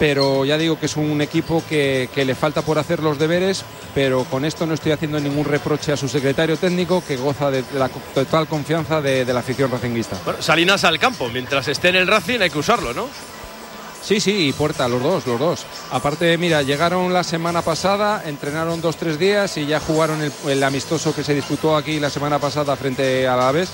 pero ya digo que es un equipo que le falta por hacer los deberes, pero con esto no estoy haciendo ningún reproche a su secretario técnico, que goza de la total confianza de la afición racinguista. Bueno, Salinas al campo, mientras esté en el Racing hay que usarlo, ¿no? Sí, y Puerta, los dos. Aparte, mira, llegaron la semana pasada, entrenaron 2-3 días y ya jugaron el amistoso que se disputó aquí la semana pasada frente al Alavés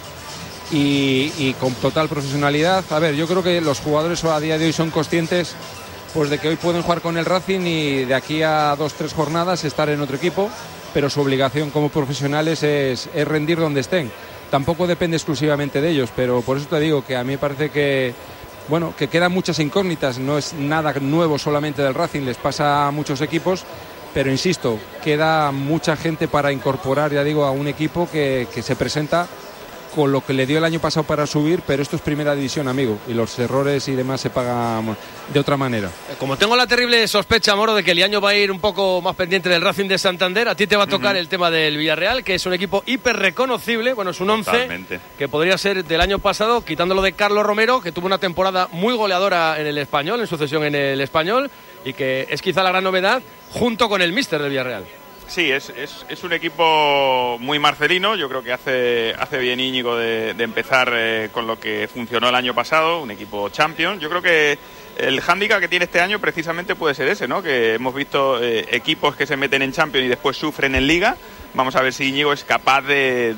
y con total profesionalidad. A ver, yo creo que los jugadores a día de hoy son conscientes pues de que hoy pueden jugar con el Racing y de aquí a 2-3 jornadas estar en otro equipo, pero su obligación como profesionales es rendir donde estén. Tampoco depende exclusivamente de ellos, pero por eso te digo que a mí me parece que quedan muchas incógnitas, no es nada nuevo solamente del Racing, les pasa a muchos equipos, pero insisto, queda mucha gente para incorporar, ya digo, a un equipo que se presenta con lo que le dio el año pasado para subir, pero esto es primera división, amigo, y los errores y demás se pagan de otra manera. Como tengo la terrible sospecha, Moro, de que el año va a ir un poco más pendiente del Racing de Santander, a ti te va a tocar el tema del Villarreal, que es un equipo hiper reconocible, bueno, es un 11 que podría ser del año pasado, quitándolo de Carlos Romero, que tuvo una temporada muy goleadora en el Español, en sucesión en el Español, y que es quizá la gran novedad, junto con el míster del Villarreal. Sí, es un equipo muy marcelino. Yo creo que hace bien Íñigo de empezar con lo que funcionó el año pasado, un equipo champion. Yo creo que el hándicap que tiene este año precisamente puede ser ese, ¿no? Que hemos visto equipos que se meten en Champions y después sufren en Liga. Vamos a ver si Íñigo es capaz de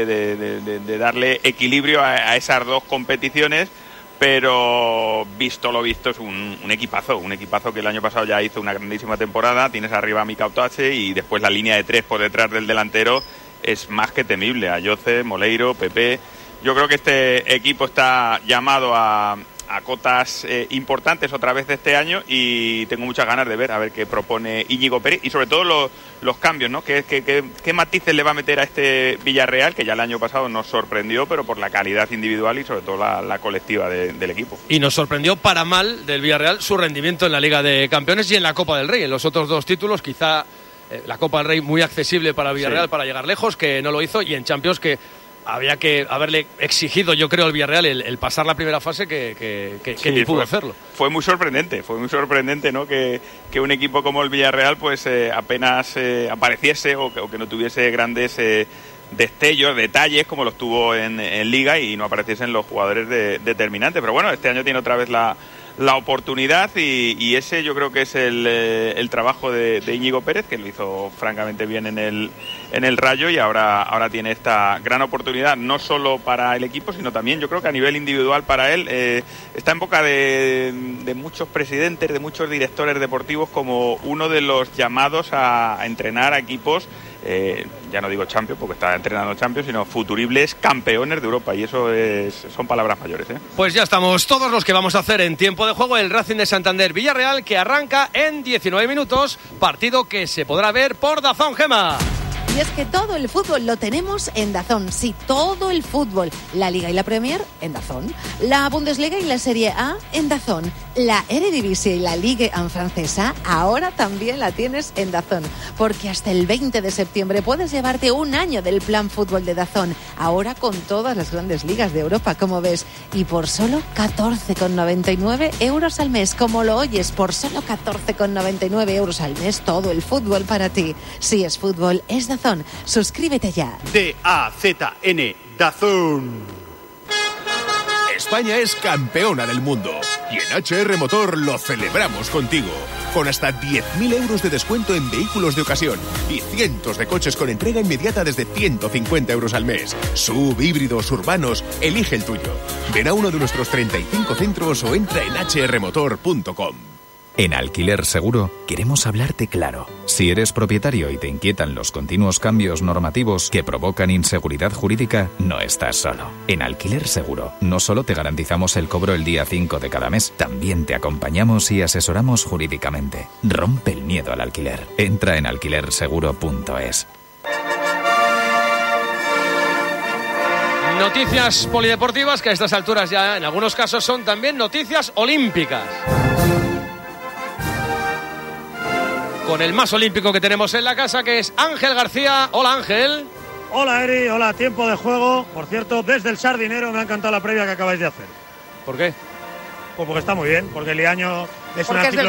darle equilibrio a esas dos competiciones. Pero visto lo visto es un equipazo que el año pasado ya hizo una grandísima temporada. Tienes arriba a Mika Otache y después la línea de 3 por detrás del delantero es más que temible. Ayoce, Moleiro, Pepe. Yo creo que este equipo está llamado a cotas importantes otra vez de este año y tengo muchas ganas de ver a ver qué propone Íñigo Pérez y sobre todo los cambios, ¿no? ¿Qué matices le va a meter a este Villarreal, que ya el año pasado nos sorprendió, pero por la calidad individual y sobre todo la colectiva del equipo? Y nos sorprendió para mal del Villarreal su rendimiento en la Liga de Campeones y en la Copa del Rey. En los otros dos títulos quizá la Copa del Rey muy accesible para Villarreal, para llegar lejos, que no lo hizo, y en Champions que había que haberle exigido, yo creo, al Villarreal el pasar la primera fase que ni pudo hacerlo. Fue muy sorprendente, ¿no? Que un equipo como el Villarreal pues apenas apareciese o que no tuviese grandes destellos, detalles como los tuvo en Liga y no apareciesen los jugadores determinantes. Pero bueno, este año tiene otra vez la oportunidad y ese yo creo que es el trabajo de Íñigo Pérez, que lo hizo francamente bien en el Rayo y ahora tiene esta gran oportunidad no solo para el equipo sino también yo creo que a nivel individual para él. Está en boca de muchos presidentes, de muchos directores deportivos como uno de los llamados a entrenar a equipos, ya no digo Champions porque está entrenando Champions, sino futuribles campeones de Europa, y eso son palabras mayores, ¿eh? Pues ya estamos todos los que vamos a hacer en tiempo de juego el Racing de Santander Villarreal, que arranca en 19 minutos, partido que se podrá ver por DAZN, Gema. Y es que todo el fútbol lo tenemos en DAZN, sí, todo el fútbol. La Liga y la Premier en DAZN, la Bundesliga y la Serie A en DAZN, la Eredivisie y la Ligue 1 francesa ahora también la tienes en DAZN, porque hasta el 20 de septiembre puedes llevarte un año del plan fútbol de DAZN, ahora con todas las grandes ligas de Europa, como ves, y por solo 14,99 euros al mes, como lo oyes, por solo 14,99 euros al mes, todo el fútbol para ti. Si es fútbol, es DAZN. Suscríbete ya. DAZN, DAZN. España es campeona del mundo y en HR Motor lo celebramos contigo. Con hasta 10.000 euros de descuento en vehículos de ocasión y cientos de coches con entrega inmediata desde 150 euros al mes. SUV, híbridos, urbanos, elige el tuyo. Ven a uno de nuestros 35 centros o entra en hrmotor.com. En Alquiler Seguro queremos hablarte claro. Si eres propietario y te inquietan los continuos cambios normativos que provocan inseguridad jurídica, no estás solo. En Alquiler Seguro no solo te garantizamos el cobro el día 5 de cada mes, también te acompañamos y asesoramos jurídicamente. Rompe el miedo al alquiler. Entra en alquilerseguro.es. Noticias polideportivas que a estas alturas ya en algunos casos son también noticias olímpicas. Con el más olímpico que tenemos en la casa, que es Ángel García. Hola, Ángel. Hola, Eri. Hola, tiempo de juego. Por cierto, desde el Sardinero me ha encantado la previa que acabáis de hacer. ¿Por qué? Pues porque está muy bien, porque Liaño es un artículo